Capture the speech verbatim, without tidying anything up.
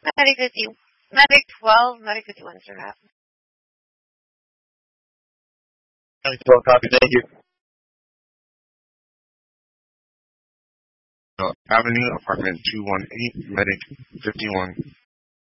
Medic fifty, Medic twelve, Medic fifty-one, sir. Medic twelve, copy. Thank you. Uh, Avenue, apartment two one eight, Medic fifty-one.